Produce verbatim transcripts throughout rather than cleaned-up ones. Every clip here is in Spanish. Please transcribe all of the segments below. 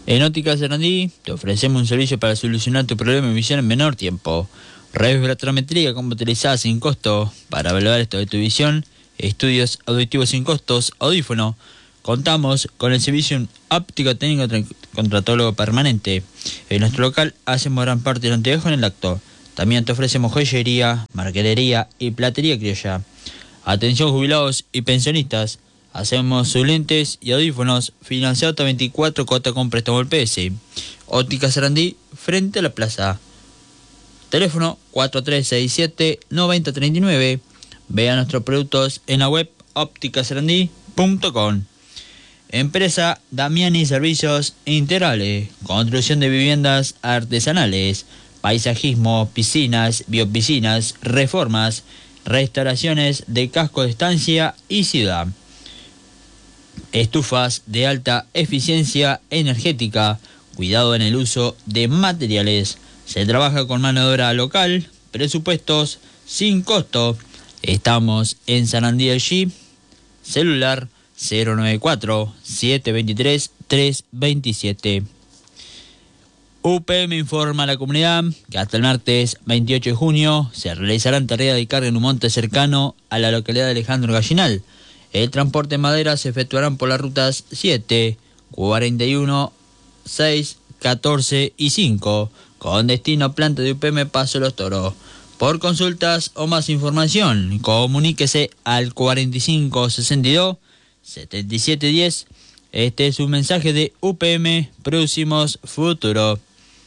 En Óptica Sarandí te ofrecemos un servicio para solucionar tu problema de visión en menor tiempo. Resveratrometría computarizada sin costo para evaluar esto de tu visión, estudios auditivos sin costos, audífono. Contamos con el servicio en óptica técnico con tratólogo permanente. En nuestro local hacemos gran parte del anteojo en el acto. También te ofrecemos joyería, marquetería y platería criolla. Atención jubilados y pensionistas. Hacemos sus lentes y audífonos financiados hasta veinticuatro cuotas con préstamo del P S. Óptica Sarandí, frente a la plaza. Teléfono cuatro tres seis siete, nueve cero tres nueve. Vea nuestros productos en la web óptica sarandí punto com. Empresa Damiani Servicios Integrales. Construcción de viviendas artesanales, paisajismo, piscinas, biopiscinas, reformas, restauraciones de casco de estancia y ciudad. Estufas de alta eficiencia energética, cuidado en el uso de materiales. Se trabaja con mano de obra local, presupuestos sin costo. Estamos en Sarandí G, celular cero nueve cuatro, siete dos tres, tres dos siete. U P M informa a la comunidad que hasta el martes veintiocho de junio se realizarán tareas de carga en un monte cercano a la localidad de Alejandro Gallinal. El transporte de madera se efectuarán por las rutas siete, cuarenta y uno, seis, catorce y cinco, con destino a planta de U P M Paso Los Toros. Por consultas o más información, comuníquese al cuarenta y cinco sesenta y dos, setenta y siete diez. Este es un mensaje de U P M Producimos Futuro.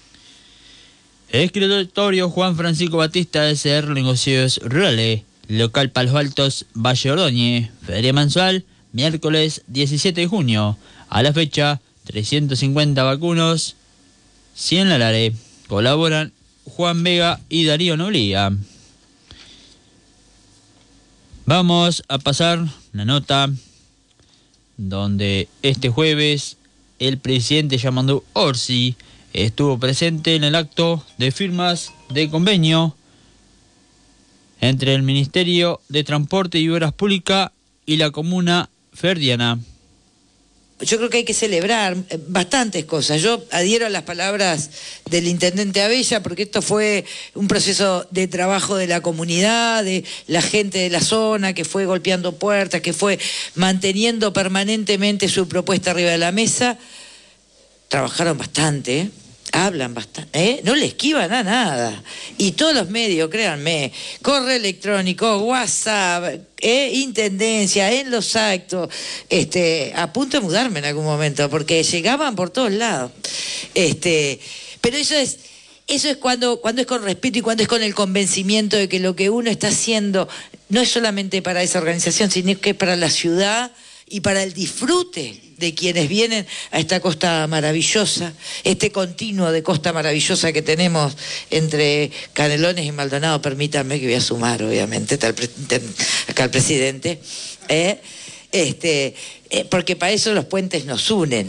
Escritorio Juan Francisco Batista S R Negocios Rurales. Local Palos Altos, Valle Ordóñez. Feria mensual, miércoles diecisiete de junio. A la fecha, trescientos cincuenta vacunos, cien Lalare. Colaboran Juan Vega y Darío Noblía. Vamos a pasar una nota donde este jueves el presidente Yamandú Orsi estuvo presente en el acto de firmas de convenio entre el Ministerio de Transporte y Obras Públicas y la Comuna Ferdiana. Yo creo que hay que celebrar bastantes cosas. Yo adhiero a las palabras del intendente Abella, porque esto fue un proceso de trabajo de la comunidad, de la gente de la zona, que fue golpeando puertas, que fue manteniendo permanentemente su propuesta arriba de la mesa. Trabajaron bastante, ¿eh? Hablan bastante, ¿eh? No le esquivan a nada. Y todos los medios, créanme, correo electrónico, WhatsApp, ¿eh? Intendencia, en los actos, este, a punto de mudarme en algún momento, porque llegaban por todos lados. Este, pero eso es, eso es cuando, cuando es con respeto y cuando es con el convencimiento de que lo que uno está haciendo no es solamente para esa organización, sino que es para la ciudad y para el disfrute de quienes vienen a esta costa maravillosa, este continuo de costa maravillosa que tenemos entre Canelones y Maldonado. Permítanme que voy a sumar, obviamente, está el pre- acá el presidente, ¿eh? este, eh, porque para eso los puentes nos unen.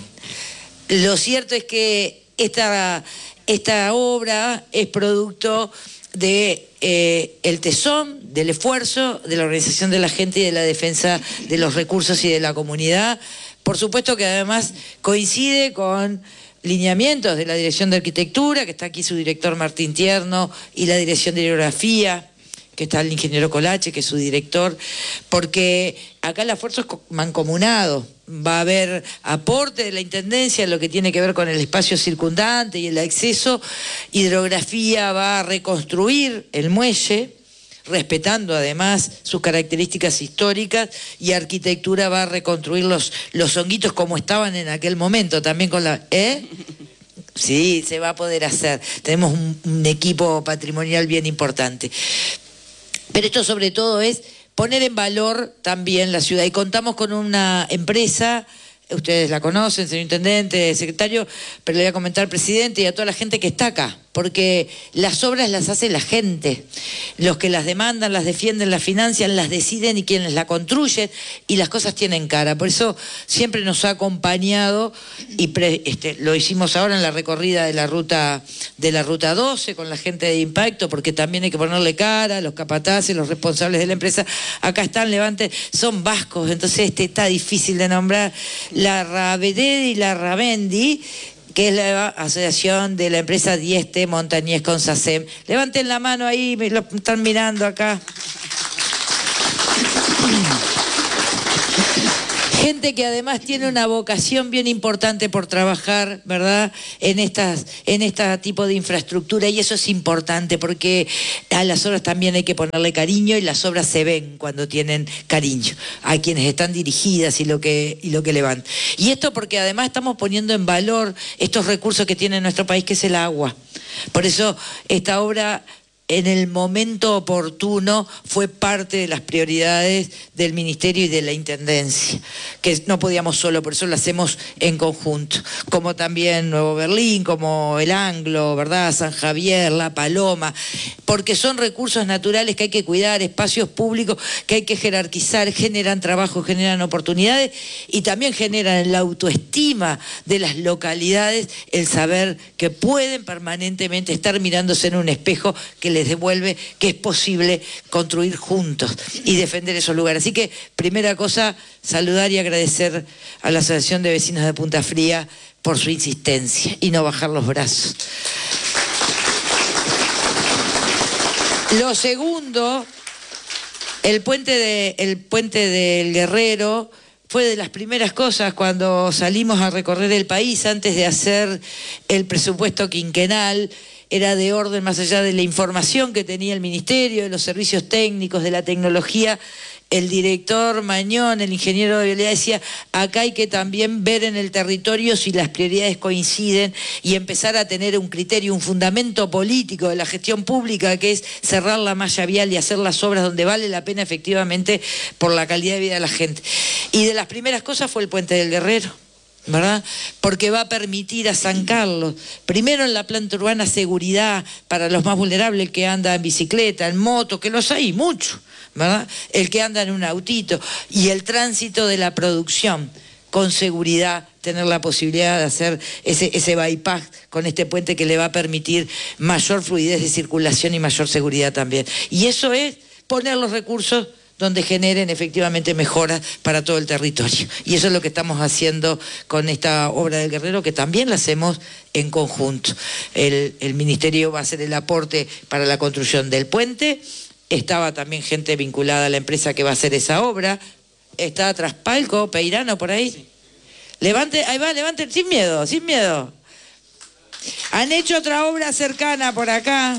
Lo cierto es que esta, esta obra es producto de eh, el tesón, del esfuerzo, de la organización de la gente y de la defensa de los recursos y de la comunidad. Por supuesto que además coincide con lineamientos de la Dirección de Arquitectura, que está aquí su director Martín Tierno, y la Dirección de Hidrografía, que está el ingeniero Colache, que es su director, porque acá el esfuerzo es mancomunado. Va a haber aporte de la Intendencia en lo que tiene que ver con el espacio circundante y el acceso. Hidrografía va a reconstruir el muelle, respetando además sus características históricas, y Arquitectura va a reconstruir los, los honguitos como estaban en aquel momento, también con la... ¿eh? Sí, se va a poder hacer. Tenemos un, un equipo patrimonial bien importante. Pero esto sobre todo es poner en valor también la ciudad. Y contamos con una empresa, ustedes la conocen, señor intendente, secretario, pero le voy a comentar al presidente y a toda la gente que está acá, porque las obras las hace la gente. Los que las demandan, las defienden, las financian, las deciden y quienes la construyen, y las cosas tienen cara. Por eso siempre nos ha acompañado, y pre, este, lo hicimos ahora en la recorrida de la ruta de la ruta doce con la gente de Impacto, porque también hay que ponerle cara, los capataces, los responsables de la empresa. Acá están, levanten, son vascos, entonces este está difícil de nombrar. La Rabededi y la Rabendi, que es la asociación de la empresa Dieste Montañés con SACEM. Levanten la mano ahí, me lo están mirando acá. Gente que además tiene una vocación bien importante por trabajar, ¿verdad?, en estas, en este tipo de infraestructura, y eso es importante porque a las obras también hay que ponerle cariño, y las obras se ven cuando tienen cariño a quienes están dirigidas y lo que, y lo que levantan. Y esto porque además estamos poniendo en valor estos recursos que tiene nuestro país, que es el agua. Por eso esta obra, en el momento oportuno, fue parte de las prioridades del Ministerio y de la Intendencia, que no podíamos solo, por eso lo hacemos en conjunto, como también Nuevo Berlín, como el Anglo, ¿verdad?, San Javier, La Paloma, porque son recursos naturales que hay que cuidar, espacios públicos que hay que jerarquizar, generan trabajo, generan oportunidades, y también generan la autoestima de las localidades, el saber que pueden permanentemente estar mirándose en un espejo que les devuelve que es posible construir juntos y defender esos lugares. Así que, primera cosa, saludar y agradecer a la Asociación de Vecinos de Punta Fría por su insistencia y no bajar los brazos. Lo segundo, el puente, de, el puente del Guerrero fue de las primeras cosas cuando salimos a recorrer el país antes de hacer el presupuesto quinquenal. Era de orden más allá de la información que tenía el Ministerio, de los servicios técnicos, de la tecnología. El director Mañón, el ingeniero de vialidad, decía, acá hay que también ver en el territorio si las prioridades coinciden y empezar a tener un criterio, un fundamento político de la gestión pública, que es cerrar la malla vial y hacer las obras donde vale la pena efectivamente por la calidad de vida de la gente. Y de las primeras cosas fue el Puente del Guerrero, ¿verdad? Porque va a permitir a San Carlos, primero en la planta urbana, seguridad para los más vulnerables, el que anda en bicicleta, en moto, que los hay mucho, ¿verdad?, el que anda en un autito, y el tránsito de la producción con seguridad, tener la posibilidad de hacer ese, ese bypass con este puente que le va a permitir mayor fluidez de circulación y mayor seguridad también. Y eso es poner los recursos donde generen efectivamente mejoras para todo el territorio. Y eso es lo que estamos haciendo con esta obra del Guerrero, que también la hacemos en conjunto. El, el Ministerio va a hacer el aporte para la construcción del puente, estaba también gente vinculada a la empresa que va a hacer esa obra, está Traspalco, Peirano, por ahí. Sí. Levante, ahí va, levante, sin miedo, sin miedo. Han hecho otra obra cercana por acá.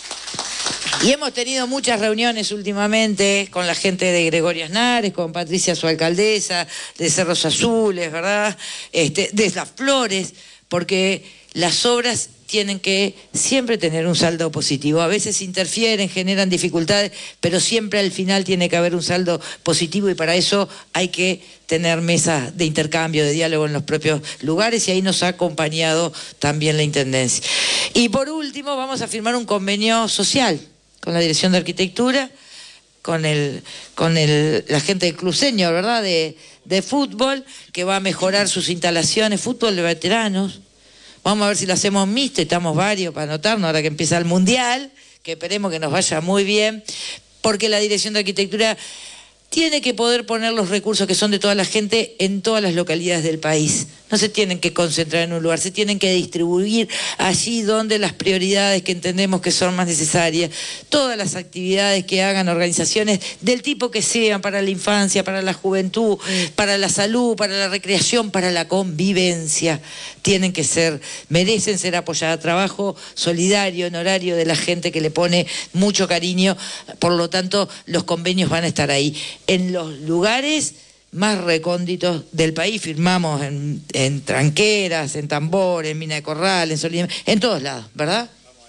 Y hemos tenido muchas reuniones últimamente con la gente de Gregorio Aznares, con Patricia, su alcaldesa, de Cerros Azules, ¿verdad?, este, de Las Flores, porque las obras tienen que siempre tener un saldo positivo. A veces interfieren, generan dificultades, pero siempre al final tiene que haber un saldo positivo, y para eso hay que tener mesas de intercambio, de diálogo en los propios lugares, y ahí nos ha acompañado también la Intendencia. Y por último, vamos a firmar un convenio social con la Dirección de Arquitectura, con el, con el, la gente del Club Senior, ¿verdad?, de, de fútbol, que va a mejorar sus instalaciones, fútbol de veteranos. Vamos a ver si lo hacemos mixto, estamos varios para anotarnos ahora que empieza el Mundial, que esperemos que nos vaya muy bien, porque la Dirección de Arquitectura tiene que poder poner los recursos que son de toda la gente en todas las localidades del país. No se tienen que concentrar en un lugar, se tienen que distribuir allí donde las prioridades que entendemos que son más necesarias, todas las actividades que hagan organizaciones del tipo que sean, para la infancia, para la juventud, para la salud, para la recreación, para la convivencia, tienen que ser, merecen ser apoyadas. Trabajo solidario, honorario de la gente que le pone mucho cariño, por lo tanto los convenios van a estar ahí. En los lugares más recónditos del país firmamos en, en Tranqueras, en Tambor, en Mina de Corral, en Solima, en todos lados, ¿verdad?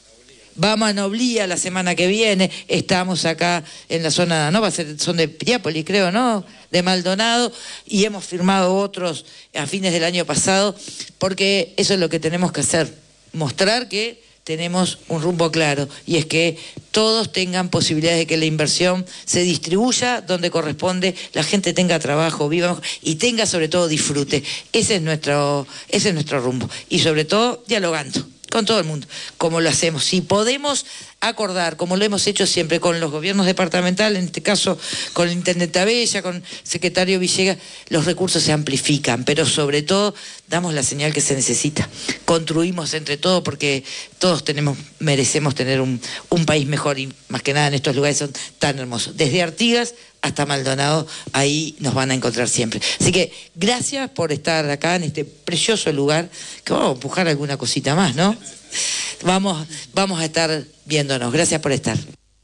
Vamos a Noblía la semana que viene, estamos acá en la zona, no va a ser, son de Piriápolis, creo, ¿no?, de Maldonado, y hemos firmado otros a fines del año pasado, porque eso es lo que tenemos que hacer, mostrar que tenemos un rumbo claro, y es que todos tengan posibilidades de que la inversión se distribuya donde corresponde, la gente tenga trabajo, viva y tenga sobre todo disfrute. Ese es nuestro, ese es nuestro rumbo, y sobre todo dialogando con todo el mundo, como lo hacemos. Si podemos acordar, como lo hemos hecho siempre con los gobiernos departamentales, en este caso con el intendente Abella, con el secretario Villegas, los recursos se amplifican, pero sobre todo damos la señal que se necesita. Construimos entre todos porque todos tenemos, merecemos tener un, un país mejor y más que nada en estos lugares son tan hermosos. Desde Artigas hasta Maldonado, ahí nos van a encontrar siempre. Así que gracias por estar acá en este precioso lugar, que vamos a empujar alguna cosita más, ¿no? Vamos, vamos a estar viéndonos. Gracias por estar.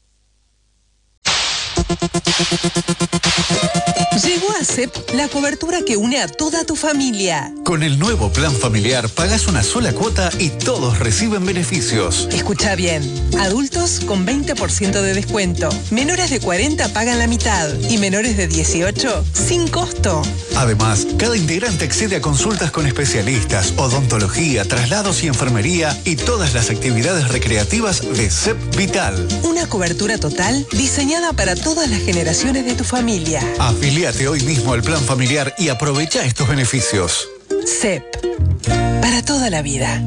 Llegó a C E P la cobertura que une a toda tu familia. Con el nuevo plan familiar pagas una sola cuota y todos reciben beneficios. Escucha bien, adultos con veinte por ciento de descuento, menores de cuarenta pagan la mitad y menores de dieciocho sin costo. Además, cada integrante accede a consultas con especialistas, odontología, traslados y enfermería y todas las actividades recreativas de C E P Vital. Una cobertura total diseñada para todas las generaciones de tu familia. Afiliate hoy mismo al plan familiar y aprovecha estos beneficios. C E P, para toda la vida.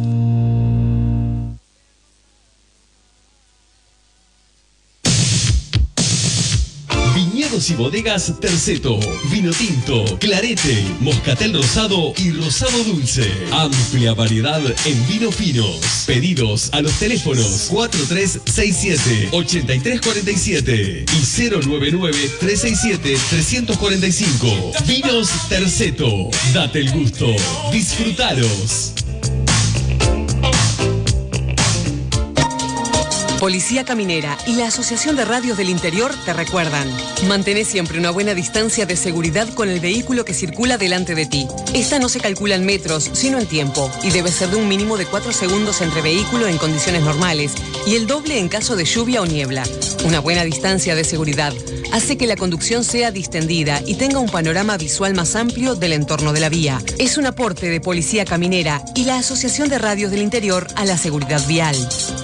Viñedos y bodegas Terceto, vino tinto, clarete, moscatel rosado y rosado dulce. Amplia variedad en vinos finos. Pedidos a los teléfonos cuatro tres seis siete, ocho tres cuatro siete y cero nueve nueve, tres seis siete, tres cuatro cinco. Vinos Terceto, date el gusto, disfrutaros. Policía Caminera y la Asociación de Radios del Interior te recuerdan: mantén siempre una buena distancia de seguridad con el vehículo que circula delante de ti. Esta no se calcula en metros, sino en tiempo, y debe ser de un mínimo de cuatro segundos entre vehículo en condiciones normales y el doble en caso de lluvia o niebla. Una buena distancia de seguridad hace que la conducción sea distendida y tenga un panorama visual más amplio del entorno de la vía. Es un aporte de Policía Caminera y la Asociación de Radios del Interior a la seguridad vial.